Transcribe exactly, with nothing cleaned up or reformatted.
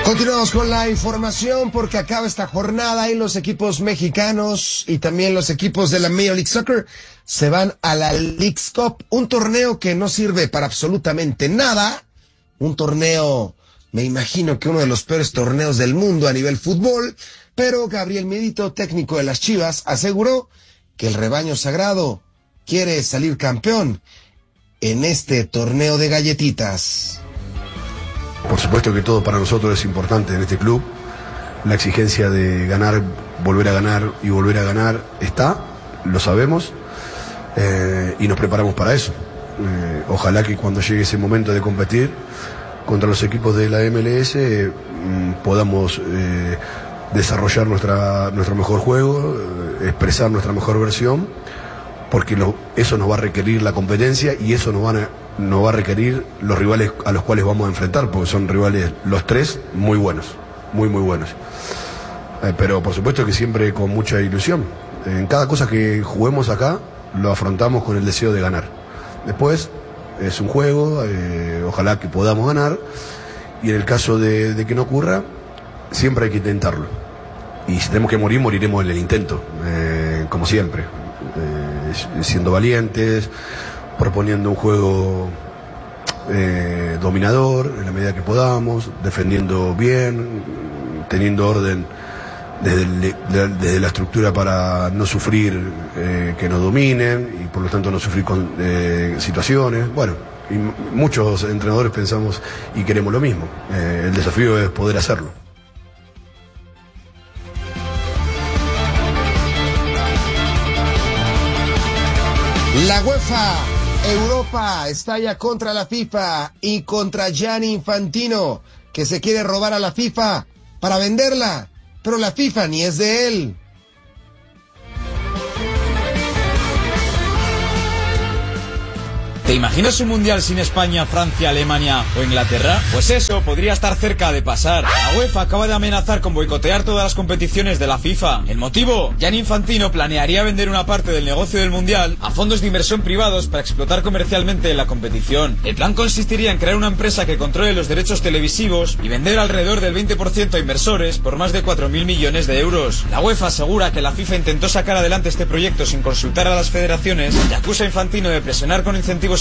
Continuamos con la información porque acaba esta jornada y los equipos mexicanos y también los equipos de la Major League Soccer se van a la Leagues Cup, un torneo que no sirve para absolutamente nada, un torneo, me imagino que uno de los peores torneos del mundo a nivel fútbol, pero Gabriel Milito, técnico de las Chivas, aseguró que el rebaño sagrado quiere salir campeón en este torneo de galletitas. Por supuesto que todo para nosotros es importante en este club. La exigencia de ganar, volver a ganar y volver a ganar está, lo sabemos, eh, y nos preparamos para eso. Eh, ojalá que cuando llegue ese momento de competir contra los equipos de la M L S eh, podamos eh, desarrollar nuestra, nuestro mejor juego, eh, expresar nuestra mejor versión, porque lo, eso nos va a requerir la competencia y eso nos van a nos va a requerir los rivales a los cuales vamos a enfrentar, porque son rivales los tres muy buenos, muy muy buenos. Eh, pero por supuesto que siempre con mucha ilusión. En cada cosa que juguemos acá, lo afrontamos con el deseo de ganar. Después es un juego, eh, ojalá que podamos ganar, y en el caso de, de que no ocurra, siempre hay que intentarlo. Y si tenemos que morir, moriremos en el intento, eh, como siempre, eh, siendo valientes, proponiendo un juego eh, dominador en la medida que podamos, defendiendo bien, teniendo orden desde, el, de, desde la estructura para no sufrir eh, que nos dominen y por lo tanto no sufrir con eh, situaciones. Bueno, y muchos entrenadores pensamos y queremos lo mismo. Eh, el desafío es poder hacerlo. La UEFA Europa estalla contra la FIFA y contra Gianni Infantino, que se quiere robar a la FIFA para venderla, pero la FIFA ni es de él. ¿Te imaginas un mundial sin España, Francia, Alemania o Inglaterra? Pues eso podría estar cerca de pasar. La UEFA acaba de amenazar con boicotear todas las competiciones de la FIFA. ¿El motivo? Gianni Infantino planearía vender una parte del negocio del mundial a fondos de inversión privados para explotar comercialmente la competición. El plan consistiría en crear una empresa que controle los derechos televisivos y vender alrededor del veinte por ciento a inversores por más de cuatro mil millones de euros. La UEFA asegura que la FIFA intentó sacar adelante este proyecto sin consultar a las federaciones y acusa a Infantino de presionar con incentivos